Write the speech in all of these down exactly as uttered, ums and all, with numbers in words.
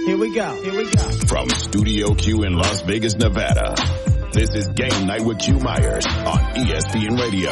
Here we go. Here we go. From Studio Q in Las Vegas, Nevada, this is Game Night with Q Myers on E S P N Radio.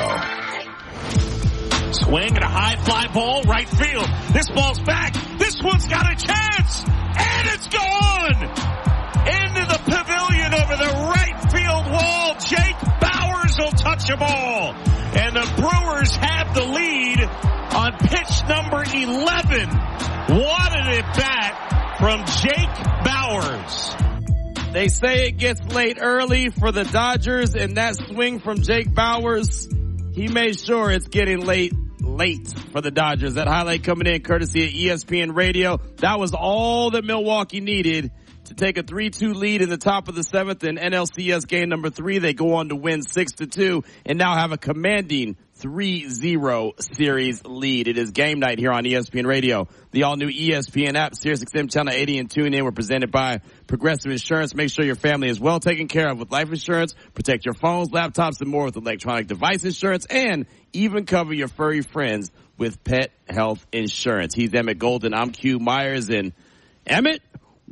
Swing and a high fly ball, right field. This ball's back. This one's got a chance. And it's gone! Into the pavilion over the right field wall. Jake Bauers will touch a ball. And the Brewers have the lead on pitch number eleven. What an at bat from Jake Bauers. They say it gets late early for the Dodgers, and that swing from Jake Bauers, he made sure it's getting late, late for the Dodgers. That highlight coming in courtesy of E S P N Radio. That was all that Milwaukee needed to take a three two lead in the top of the seventh in N L C S game number three. They go on to win six to two and now have a commanding three zero series lead. It is Game Night here on E S P N Radio. The all-new E S P N app, Sirius X M Channel eighty and Tune In were presented by Progressive Insurance. Make sure your family is well taken care of with life insurance. Protect your phones, laptops, and more with electronic device insurance, and even cover your furry friends with pet health insurance. He's Emmett Golden. I'm Q Myers. And Emmett,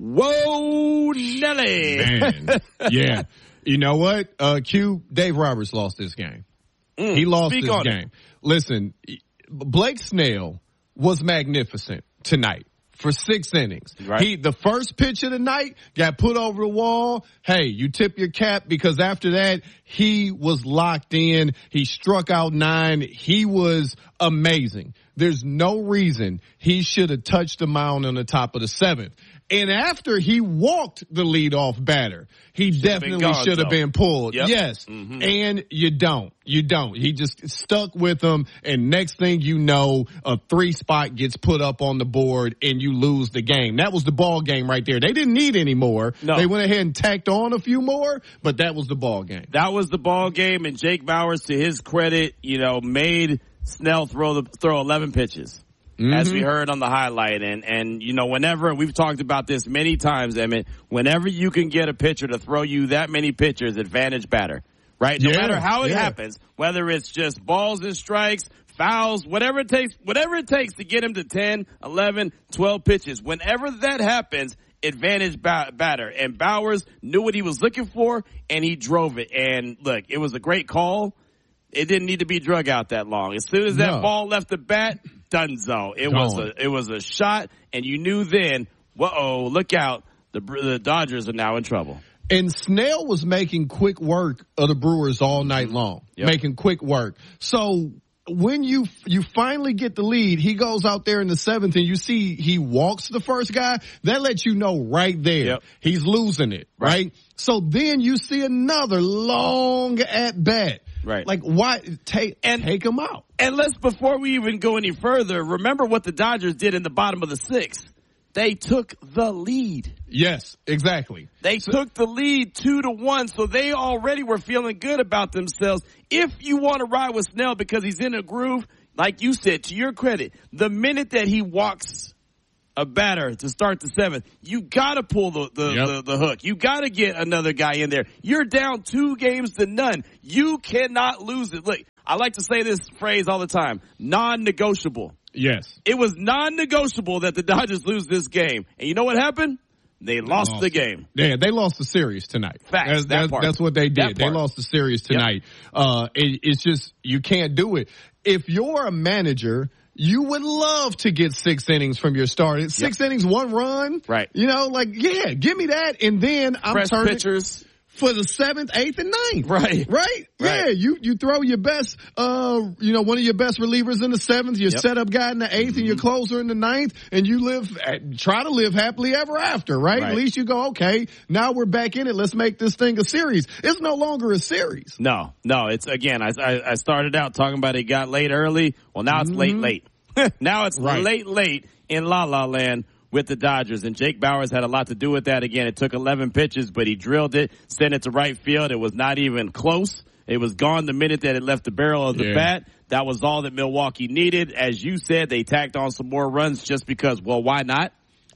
whoa, Nelly. Man, yeah. You know what? Uh, Q, Dave Roberts lost this game. Mm, he lost this game. It. Listen, Blake Snell was magnificent tonight for six innings. Right. He, the first pitch of the night got put over the wall. Hey, you tip your cap because after that, he was locked in. He struck out nine. He was amazing. There's no reason he should have touched the mound on the top of the seventh. And after he walked the leadoff batter, he Should've definitely should have been pulled. Yep. Yes. Mm-hmm. And you don't. You don't. He just stuck with him. And next thing you know, a three spot gets put up on the board and you lose the game. That was the ball game right there. They didn't need any more. No. They went ahead and tacked on a few more, but that was the ball game. That was the ball game. And Jake Bauers, to his credit, you know, made Snell throw the, throw eleven pitches. Mm-hmm. As we heard on the highlight. And, and, you know, whenever, we've talked about this many times, Emmett, whenever you can get a pitcher to throw you that many pitches, advantage batter, right? No yeah, matter how it yeah. happens, whether it's just balls and strikes, fouls, whatever it takes, whatever it takes to get him to ten, eleven, twelve pitches, whenever that happens, advantage ba- batter. And Bauers knew what he was looking for, and he drove it. And look, it was a great call. It didn't need to be drug out that long. As soon as that no. ball left the bat, donezo. It Gone. was a it was a shot, and you knew then, whoa, look out, the the Dodgers are now in trouble. And Snell was making quick work of the Brewers all night long, Yep. making quick work. So when you you finally get the lead, he goes out there in the seventh, and you see he walks the first guy. That lets you know right there Yep. he's losing it, right. right? So then you see another long at bat. Right. Like, why take And- take him out? And let's, before we even go any further, remember what the Dodgers did in the bottom of the sixth. They took the lead. Yes, exactly. They took the lead two to one, so they already were feeling good about themselves. If you want to ride with Snell because he's in a groove, like you said, to your credit, the minute that he walks a batter to start the seventh, you gotta pull the the, Yep. the, the hook. You gotta get another guy in there. You're down two games to none. You cannot lose it. Look, I like to say this phrase all the time: non-negotiable. Yes. It was non-negotiable that the Dodgers lose this game. And you know what happened? They lost, lost the game. Yeah, they lost the series tonight. Facts, That's, that that's, part. that's what they did. That They part. lost the series tonight. Yep. Uh, it, it's just, you can't do it. If you're a manager, you would love to get six innings from your start. Six Yep. innings, one run. Right. You know, like, yeah, give me that. And then I'm Fresh turning pitchers. for the seventh, eighth, and ninth. Right. Right? Yeah, Right. you, you throw your best, uh, you know, one of your best relievers in the seventh, your Yep. setup guy in the eighth, and your closer in the ninth, and you live, try to live happily ever after, right? Right. At least you go, okay, now we're back in it. Let's make this thing a series. It's no longer a series. No, no, it's, again, I, I, I started out talking about it got late early. Well, now it's late, late. Now it's Right. late, late in La La Land with the Dodgers. And Jake Bauers had a lot to do with that. Again, it took eleven pitches, but he drilled it, sent it to right field. It was not even close. It was gone the minute that it left the barrel of the Yeah. bat. That was all that Milwaukee needed. As you said, they tacked on some more runs just because, well, why not?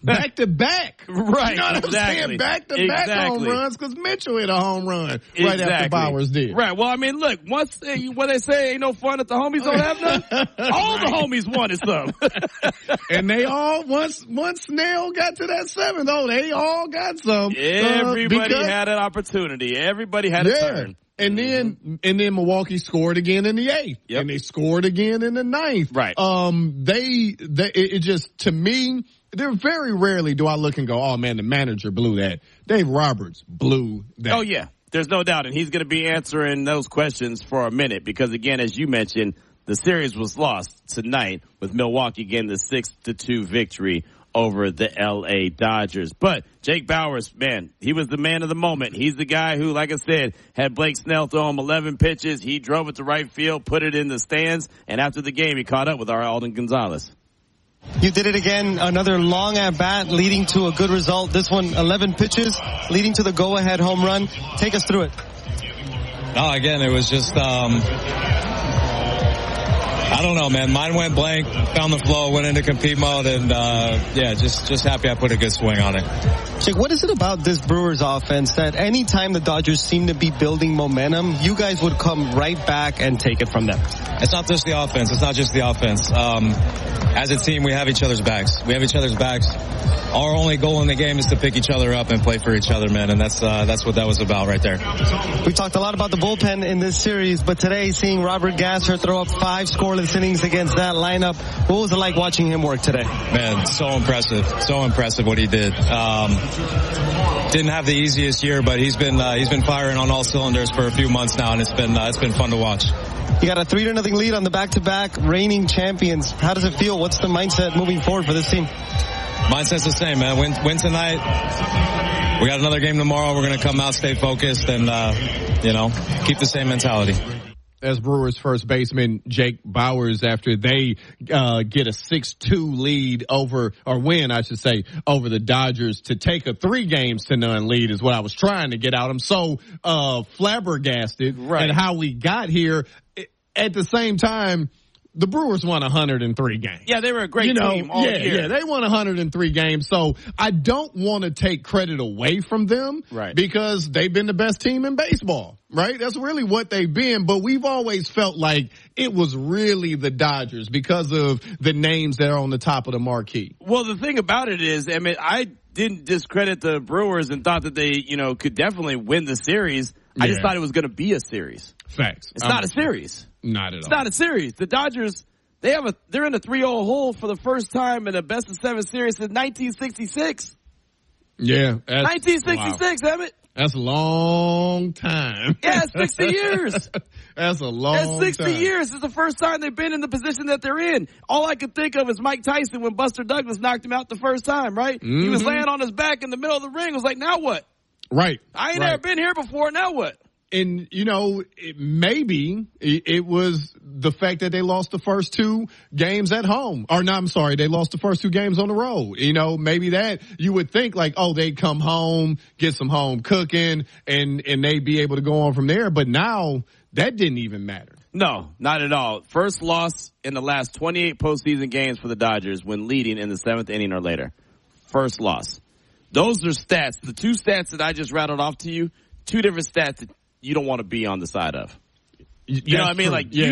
back to back. Right. You know what exactly. I'm saying? Back to back exactly. home runs because Mitchell hit a home run right exactly. after Bowers did. Right. Well, I mean, look, once they, what they say, ain't no fun if the homies don't have none. All right. the homies wanted some. And they all, once, once Snell got to that seventh, oh, they all got some. Everybody uh, because, had an opportunity. Everybody had yeah. a turn. And then, mm-hmm. and then Milwaukee scored again in the eighth, yep. and they scored again in the ninth. Right. Um, they, they, it, it just, to me, there very rarely do I look and go, oh man, the manager blew that. Dave Roberts blew that. Oh yeah. There's no doubt. And he's going to be answering those questions for a minute because again, as you mentioned, the series was lost tonight with Milwaukee getting the six to two victory over the L A Dodgers. But Jake Bauers, man, he was the man of the moment. He's the guy who, like I said, had Blake Snell throw him eleven pitches. He drove it to right field, put it in the stands, and after the game, he caught up with our Alden Gonzalez. You did it again, another long at-bat leading to a good result. This one, eleven pitches, leading to the go-ahead home run. Take us through it. No, again, it was just, um, I don't know, man. Mine went blank, found the flow, went into compete mode, and, uh, yeah, just, just happy I put a good swing on it. Jake, what is it about this Brewers offense that anytime the Dodgers seem to be building momentum, you guys would come right back and take it from them? It's not just the offense. It's not just the offense. Um, as a team, we have each other's backs. We have each other's backs. Our only goal in the game is to pick each other up and play for each other, man, and that's uh, that's what that was about right there. We talked a lot about the bullpen in this series, but today seeing Robert Gasser throw up five scoreless innings against that lineup, what was it like watching him work today? Man, so impressive. So impressive what he did. Um, didn't have the easiest year, but he's been uh, he's been firing on all cylinders for a few months now, and it's been uh, it's been fun to watch. You got a three to nothing lead on the back-to-back reigning champions. How does it feel? What's the mindset moving forward for this team? Mindset's the same, man. Win, win tonight. We got another game tomorrow. We're going to come out, stay focused, and, uh, you know, keep the same mentality. As Brewers first baseman Jake Bauers, after they uh get a six two lead over, or win, I should say, over the Dodgers to take a three games to none lead is what I was trying to get out. I'm so uh flabbergasted right. at how we got here. At the same time, the Brewers won one hundred three games. Yeah, they were a great you know, team all yeah, year. Yeah, they won one hundred three games. So I don't want to take credit away from them, right? Because they've been the best team in baseball, right? That's really what they've been. But we've always felt like it was really the Dodgers because of the names that are on the top of the marquee. Well, the thing about it is, I mean, I didn't discredit the Brewers and thought that they, you know, could definitely win the series. I yeah. just thought it was going to be a series. Facts. It's I'm, not a series. Not at it's all. It's not a series. The Dodgers, they have a, they're in a three oh hole for the first time in a best of seven series since nineteen sixty-six. Yeah. nineteen sixty-six, wow. Emmett. That's a long time. Yeah, it's sixty years. That's a long That's sixty time. years. It's the first time they've been in the position that they're in. All I could think of is Mike Tyson when Buster Douglas knocked him out the first time, right? Mm-hmm. He was laying on his back in the middle of the ring. It was like, now what? Right. I ain't right. never been here before. Now what? And, you know, it, maybe it, it was the fact that they lost the first two games at home. Or, no, I'm sorry, they lost the first two games on the road. You know, maybe that you would think like, oh, they'd come home, get some home cooking, and, and they'd be able to go on from there. But now that didn't even matter. No, not at all. First loss in the last twenty-eight postseason games for the Dodgers when leading in the seventh inning or later. First loss. Those are stats. The two stats that I just rattled off to you, two different stats that you don't want to be on the side of. You That's know what I mean? True. Like, yeah, you